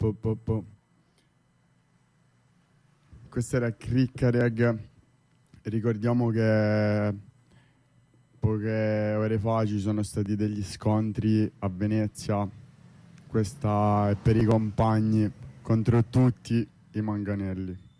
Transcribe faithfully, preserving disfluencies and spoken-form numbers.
po, po, po. Questa era Criccareg. Ricordiamo che poche ore fa ci sono stati degli scontri a Venezia. Questa è per i compagni contro tutti i manganelli.